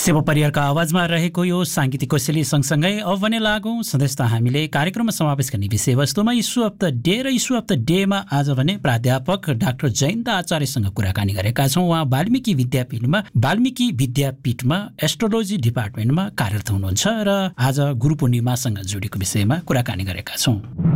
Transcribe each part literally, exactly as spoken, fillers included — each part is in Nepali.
सेवा परिवारका आवाजमा रहेको यो साङ्गीतिक कोसेली सँगसँगै अब भने लागौँ सधैँ त हामीले कार्यक्रममा समावेश गर्ने विषयवस्तुमा इस्यु अफ द डे र इस्यु अफ द डेमा आज भने प्राध्यापक डाक्टर जयन्त आचार्यसँग कुराकानी गरेका छौँ। उहाँ वाल्मीकि विद्यापीठमा वाल्मीकि विद्यापीठमा एस्ट्रोलोजी डिपार्टमेन्टमा कार्यरत हुनुहुन्छ र आज गुरु पूर्णिमासँग जोडिएको विषयमा कुराकानी गरेका छौँ।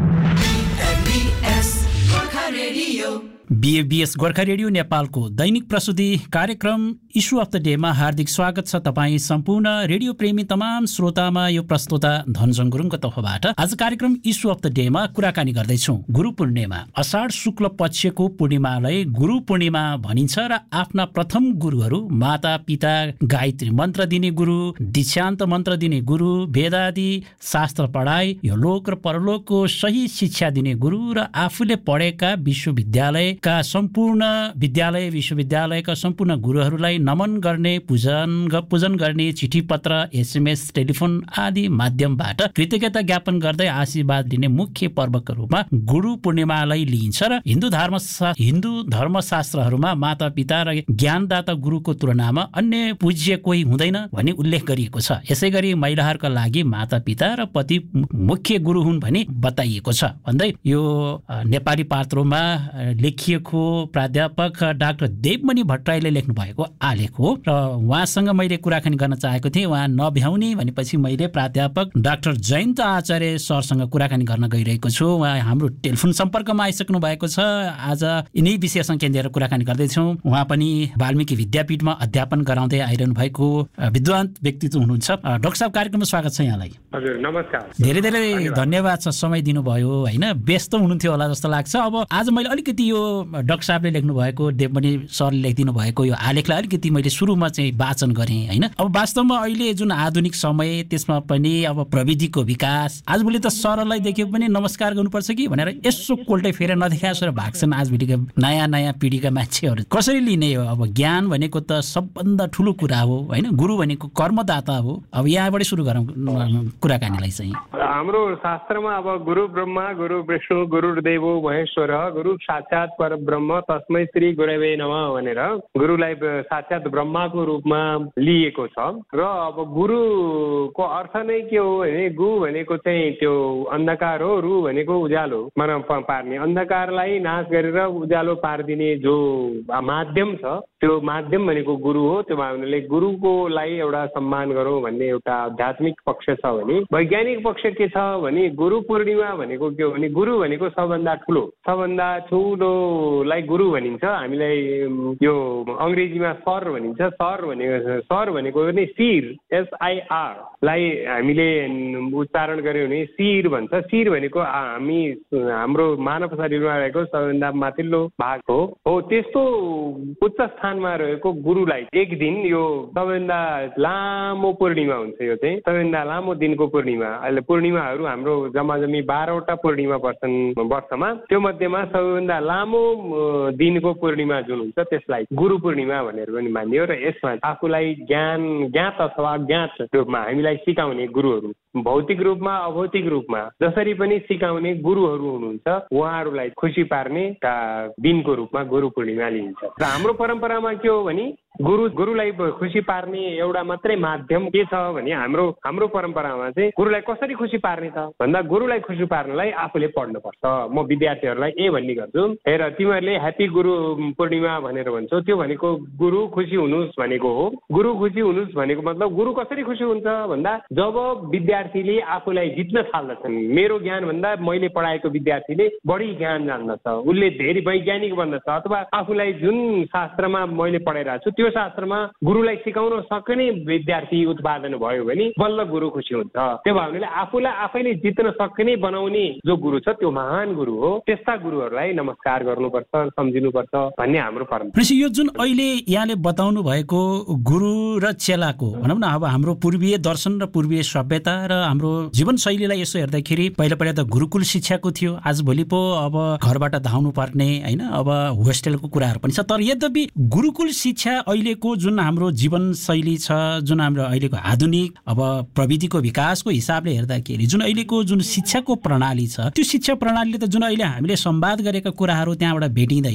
बीएबीएस गोर्खा रेडियो नेपालको दैनिक प्रस्तुति कार्यक्रम इस्यु अफ द डेमा हार्दिक स्वागत छ तपाईँ सम्पूर्ण रेडियो प्रेमी तमाम श्रोतामा। यो प्रस्तुता धनजङ गुरुङको तर्फबाट आज कार्यक्रम इस्यु अफ द डेमा कुराकानी गर्दैछौँ। गुरु पूर्णिमा अषाढ शुक्ल पक्षको पूर्णिमालाई गुरु पूर्णिमा भनिन्छ र आफ्ना प्रथम गुरुहरू माता पिता, गायत्री मन्त्र दिने गुरु, दीक्षान्त मन्त्र दिने गुरु, वेदादि शास्त्र पढाइ, यो लोक र परलोकको सही शिक्षा दिने गुरु र आफूले पढेका विश्वविद्यालय का सम्पूर्ण विद्यालय विश्वविद्यालयका सम्पूर्ण गुरुहरूलाई नमन गर्ने, पूजन पूजन गर्ने, चिठी पत्र, एसएमएस, टेलिफोन आदि माध्यमबाट कृतज्ञता ज्ञापन गर्दै आशीर्वाद दिने मुख्य पर्वको रूपमा गुरु पूर्णिमालाई लिइन्छ र हिन्दू धर्म हिन्दू धर्मशास्त्रहरूमा माता पिता र ज्ञानदाता गुरुको तुलनामा अन्य पूज्य कोही हुँदैन भनी उल्लेख गरिएको छ। यसै गरी महिलाहरूका लागि माता पिता र पति मुख्य गुरु हुन् भनी बताइएको छ भन्दै यो नेपाली पात्रोमा लेखिएको प्राध्यापक डाक्टर देवमणि भट्टराईले लेख्नु भएको आलेख हो र उहाँसँग मैले कुराकानी गर्न चाहेको थिएँ। उहाँ नभ्याउने भनेपछि मैले प्राध्यापक डाक्टर जयन्त आचार्य सरसँग कुराकानी गर्न गइरहेको छु। उहाँ हाम्रो टेलिफोन सम्पर्कमा आइसक्नु भएको छ। आज यिनै विषयसँग केन्द्रिएर कुराकानी गर्दैछौँ। उहाँ पनि वाल्मीकि विद्यापीठमा अध्यापन गराउँदै आइरहनु भएको विद्वान व्यक्तित्व हुनुहुन्छ। डाक्टर साहब, कार्यक्रममा स्वागत छ यहाँलाई। हजुर, नमस्कार। धेरै धेरै धन्यवाद छ, समय दिनुभयो होइन। व्यस्त हुनुहुन्थ्यो होला जस्तो लाग्छ। अब आज मैले अलिकति यो डाक्टर साहबले लेख्नु भएको, देवमणि सरले लेखिदिनु भएको यो आलेखलाई अलिकति मैले सुरुमा चाहिँ वाचन गरेँ होइन। अब वास्तवमा अहिले जुन आधुनिक समय, त्यसमा पनि अब प्रविधिको विकास, आजभोलि त सरलाई देख्यो पनि नमस्कार गर्नुपर्छ कि भनेर यसो कोल्टै फेर नदेखाएर भाग्छन् आजभोलिका नयाँ नयाँ पिँढीका मान्छेहरू। कसरी लिने हो? अब ज्ञान भनेको त सबभन्दा ठुलो कुरा हो होइन। गुरु भनेको कर्मदाता हो। अब यहाँबाट सुरु गरौँ कुराकानीलाई चाहिँ। हाम्रो शास्त्रमा अब गुरु ब्रह्मा, गुरु विष्णु, गुरुदेवो महेश्वर, गुरु साक्षात् परब्रह्म तस्मै श्री गुरवे नमः भनेर गुरुलाई साक्षात् ब्रह्माको रूपमा लिएको छ। र अब गुरुको अर्थ नै के हो भने गु भनेको चाहिँ त्यो अन्धकार हो, रु भनेको उज्यालो पार्ने, अन्धकारलाई नाश गरेर उज्यालो पारिदिने जो माध्यम छ त्यो माध्यम भनेको गुरु हो। त्यो भावनाले गुरुको लागि एउटा सम्मान गरौँ भन्ने एउटा आध्यात्मिक पक्ष छ भने, वैज्ञानिक पक्ष के छ भने गुरु पूर्णिमा भनेको के हो भने गुरु भनेको सबभन्दा ठुलो सबभन्दा ठुलोलाई गुरु भनिन्छ। हामीलाई यो अङ्ग्रेजीमा सर भनिन्छ। सर भनेको सर भनेको नि शिर, एसआइआर लाई हामीले उच्चारण गर्यो भने शिर भन्छ। शिर भनेको हामी हाम्रो मानव शरीरमा रहेको सबभन्दा माथिल्लो भाग हो हो त्यस्तो उच्च स्थानमा रहेको गुरुलाई एक दिन यो सबभन्दा लामो पूर्णिमा हुन्छ। यो चाहिँ सबभन्दा लामो दिनको पूर्णिमा। अहिले पूर्णिमाहरू हाम्रो जम्मा जम्मी बाह्रवटा पूर्णिमा पर्छन् वर्षमा। त्यो मध्येमा सबैभन्दा लामो दिनको पूर्णिमा जुन हुन्छ त्यसलाई गुरु पूर्णिमा भनेर पनि मानियो। र यसमा आफूलाई ज्ञान ज्ञात अथवा अज्ञात रूपमा हामीलाई सिकाउने गुरुहरू, भौतिक रूपमा अभौतिक रूपमा जसरी पनि सिकाउने गुरुहरू हुनुहुन्छ, उहाँहरूलाई खुसी पार्ने दिनको रूपमा गुरु पूर्णिमा लिइन्छ। र हाम्रो परम्परामा के हो भने गुरु गुरुलाई खुसी पार्ने एउटा मात्रै माध्यम के छ भने हाम्रो हाम्रो परम्परामा चाहिँ गुरुलाई कसरी खुसी पार्ने त भन्दा गुरुलाई खुसी पार्नलाई आफूले पढ्नुपर्छ। म विद्यार्थीहरूलाई ए भन्ने गर्छु, हेर तिमीहरूले ह्याप्पी गुरु पूर्णिमा भनेर भन्छौ, त्यो भनेको गुरु खुसी हुनुहोस् भनेको हो। गुरु खुसी हुनुहोस् भनेको मतलब गुरु कसरी खुसी हुन्छ भन्दा जब विद्यार्थीले आफूलाई जित्न थाल्दछन्। मेरो ज्ञान भन्दा मैले पढाएको विद्यार्थीले बढी ज्ञान जान्दछ, उसले धेरै वैज्ञानिक बन्दछ, अथवा आफूलाई जुन शास्त्रमा मैले पढाइरहेको छु त्यो शास्त्रमा गुरुलाई सिकाउन सक्ने विद्यार्थी उत्पादन भयो भने बल्ल गुरु खुसी हुन्छ। त्यो भावनाले आफूलाई आफैले जित्न सक्ने बनाउने जो गुरु छ त्यो महान गुरु हो। त्यस्ता गुरुहरूलाई नमस्कार गर्नुपर्छ, सम्झिनुपर्छ भन्ने हाम्रो परम्परा। यो जुन अहिले यहाँले बताउनु भएको गुरु र चेलाको भनौँ न, अब हाम्रो पूर्वीय दर्शन र पूर्वीय सभ्यता र हाम्रो जीवनशैलीलाई यसो हेर्दाखेरि पहिला पहिला त गुरुकुल शिक्षाको थियो। आजभोलि पो अब घरबाट धाउनु पर्ने होइन, अब होस्टेलको कुराहरू पनि छ। तर यद्यपि गुरुकुल शिक्षा अहिलेको जुन हाम्रो जीवनशैली छ, जुन हाम्रो अहिलेको आधुनिक अब प्रविधिको विकासको हिसाबले हेर्दाखेरि जुन अहिलेको जुन शिक्षाको प्रणाली छ, त्यो शिक्षा प्रणालीले त जुन अहिले हामीले संवाद गरेका कुराहरू त्यहाँबाट भेटिँदैन